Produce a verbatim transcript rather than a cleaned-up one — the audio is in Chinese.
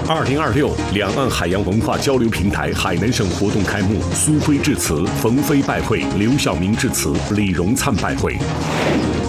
二零二六两岸海洋文化交流平台海南省活动开幕，苏辉致辞，冯飞拜会，刘晓明致辞，李荣灿拜会。